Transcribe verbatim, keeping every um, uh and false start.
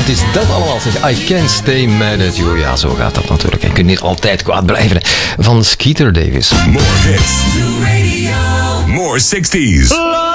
het is dat allemaal. Zeg, I can't stay mad at you. Ja, zo gaat dat natuurlijk. Je kunt niet altijd kwaad blijven. Van Skeeter Davis. More hits. More sixties.